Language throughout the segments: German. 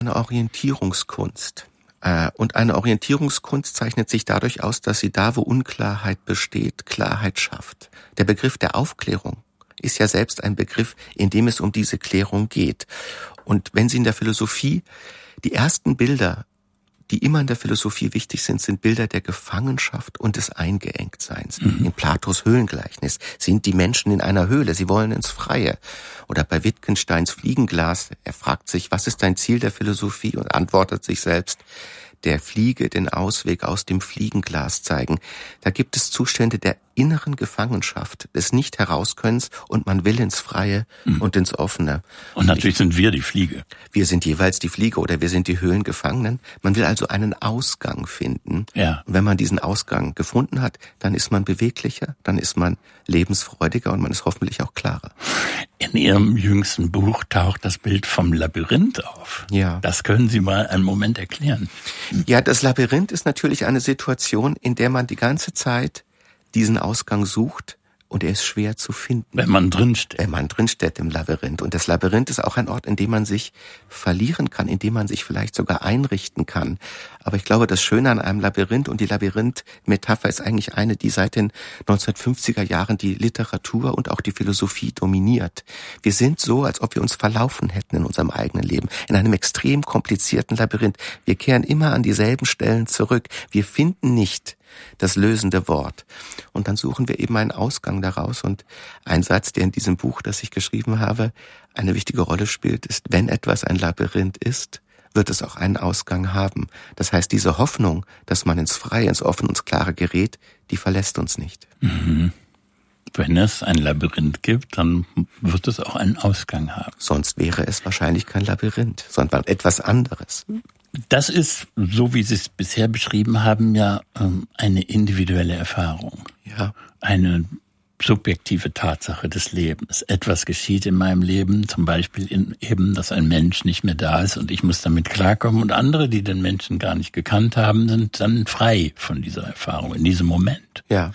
Eine Orientierungskunst. Und eine Orientierungskunst zeichnet sich dadurch aus, dass sie da, wo Unklarheit besteht, Klarheit schafft. Der Begriff der Aufklärung ist ja selbst ein Begriff, in dem es um diese Klärung geht. Und wenn Sie in der Philosophie die ersten Bilder, die immer in der Philosophie wichtig sind, sind Bilder der Gefangenschaft und des Eingeengtseins. In Platos Höhlengleichnis sind die Menschen in einer Höhle, sie wollen ins Freie. Oder bei Wittgensteins Fliegenglas, er fragt sich, was ist dein Ziel der Philosophie? Und antwortet sich selbst, der Fliege den Ausweg aus dem Fliegenglas zeigen. Da gibt es Zustände der inneren Gefangenschaft, des Nicht-Herauskönnens und man will ins Freie und ins Offene. Und natürlich sind wir die Fliege. Wir sind jeweils die Fliege oder wir sind die Höhlengefangenen. Man will also einen Ausgang finden. Ja. Und wenn man diesen Ausgang gefunden hat, dann ist man beweglicher, dann ist man lebensfreudiger und man ist hoffentlich auch klarer. In Ihrem jüngsten Buch taucht das Bild vom Labyrinth auf. Ja. Das können Sie mal einen Moment erklären. Ja, das Labyrinth ist natürlich eine Situation, in der man die ganze Zeit diesen Ausgang sucht und er ist schwer zu finden. Wenn man drinsteht. Wenn man drinsteht im Labyrinth. Und das Labyrinth ist auch ein Ort, in dem man sich verlieren kann, in dem man sich vielleicht sogar einrichten kann. Aber ich glaube, das Schöne an einem Labyrinth und die Labyrinth-Metapher ist eigentlich eine, die seit den 1950er Jahren die Literatur und auch die Philosophie dominiert. Wir sind so, als ob wir uns verlaufen hätten in unserem eigenen Leben, in einem extrem komplizierten Labyrinth. Wir kehren immer an dieselben Stellen zurück. Wir finden nicht das lösende Wort. Und dann suchen wir eben einen Ausgang daraus. Und ein Satz, der in diesem Buch, das ich geschrieben habe, eine wichtige Rolle spielt, ist, wenn etwas ein Labyrinth ist, wird es auch einen Ausgang haben. Das heißt, diese Hoffnung, dass man ins Freie, ins Offene, ins Klare gerät, die verlässt uns nicht. Mhm. Wenn es ein Labyrinth gibt, dann wird es auch einen Ausgang haben. Sonst wäre es wahrscheinlich kein Labyrinth, sondern etwas anderes. Das ist, so wie Sie es bisher beschrieben haben, ja eine individuelle Erfahrung. Ja. Eine subjektive Tatsache des Lebens. Etwas geschieht in meinem Leben, zum Beispiel eben, dass ein Mensch nicht mehr da ist und ich muss damit klarkommen. Und andere, die den Menschen gar nicht gekannt haben, sind dann frei von dieser Erfahrung, in diesem Moment. Ja.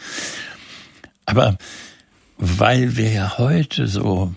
Aber weil wir ja heute so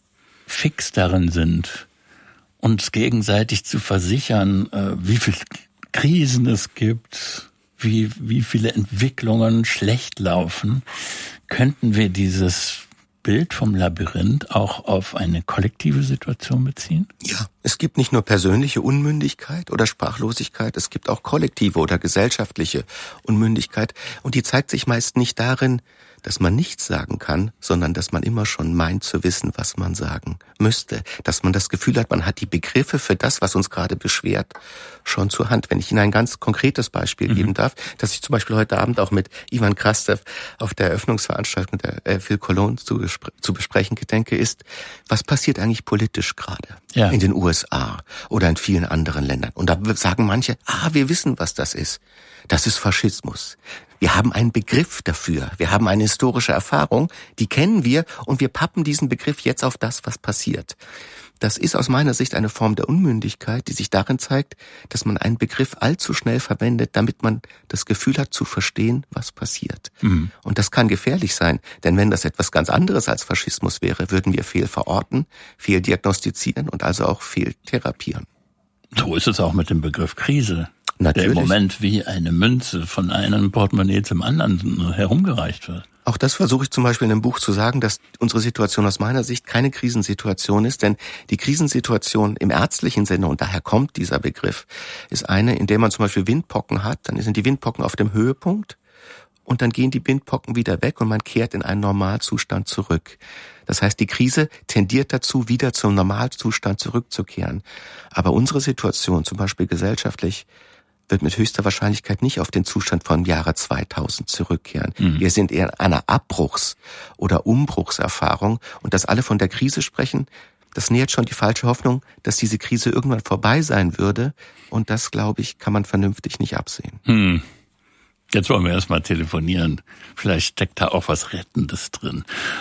fix darin sind, uns gegenseitig zu versichern, wie viele Krisen es gibt, wie viele Entwicklungen schlecht laufen, könnten wir dieses Bild vom Labyrinth auch auf eine kollektive Situation beziehen? Ja, es gibt nicht nur persönliche Unmündigkeit oder Sprachlosigkeit, es gibt auch kollektive oder gesellschaftliche Unmündigkeit. Und die zeigt sich meist nicht darin, dass man nichts sagen kann, sondern dass man immer schon meint zu wissen, was man sagen müsste. Dass man das Gefühl hat, man hat die Begriffe für das, was uns gerade beschwert, schon zur Hand. Wenn ich Ihnen ein ganz konkretes Beispiel geben darf, dass ich zum Beispiel heute Abend auch mit Ivan Krastev auf der Eröffnungsveranstaltung der Phil Cologne zu besprechen gedenke, ist, was passiert eigentlich politisch gerade in den USA oder in vielen anderen Ländern? Und da sagen manche, wir wissen, was das ist. Das ist Faschismus. Wir haben einen Begriff dafür. Wir haben eine historische Erfahrung, die kennen wir und wir pappen diesen Begriff jetzt auf das, was passiert. Das ist aus meiner Sicht eine Form der Unmündigkeit, die sich darin zeigt, dass man einen Begriff allzu schnell verwendet, damit man das Gefühl hat zu verstehen, was passiert. Mhm. Und das kann gefährlich sein, denn wenn das etwas ganz anderes als Faschismus wäre, würden wir fehl verorten, fehl diagnostizieren und also auch fehl therapieren. So ist es auch mit dem Begriff Krise. Natürlich. Der im Moment wie eine Münze von einem Portemonnaie zum anderen herumgereicht wird. Auch das versuche ich zum Beispiel in dem Buch zu sagen, dass unsere Situation aus meiner Sicht keine Krisensituation ist, denn die Krisensituation im ärztlichen Sinne, und daher kommt dieser Begriff, ist eine, in der man zum Beispiel Windpocken hat, dann sind die Windpocken auf dem Höhepunkt und dann gehen die Windpocken wieder weg und man kehrt in einen Normalzustand zurück. Das heißt, die Krise tendiert dazu, wieder zum Normalzustand zurückzukehren. Aber unsere Situation, zum Beispiel gesellschaftlich, wird mit höchster Wahrscheinlichkeit nicht auf den Zustand vom Jahre 2000 zurückkehren. Mhm. Wir sind eher in einer Abbruchs- oder Umbruchserfahrung. Und dass alle von der Krise sprechen, das nährt schon die falsche Hoffnung, dass diese Krise irgendwann vorbei sein würde. Und das, glaube ich, kann man vernünftig nicht absehen. Jetzt wollen wir erstmal telefonieren. Vielleicht steckt da auch was Rettendes drin.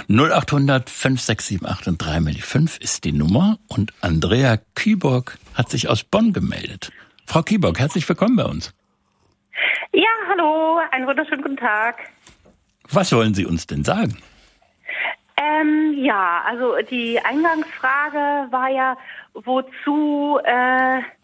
0800 5678 und 3 mal die 5 ist die Nummer. Und Andrea Küborg hat sich aus Bonn gemeldet. Frau Küborg, herzlich willkommen bei uns. Ja, hallo, einen wunderschönen guten Tag. Was wollen Sie uns denn sagen? Also die Eingangsfrage war ja, wozu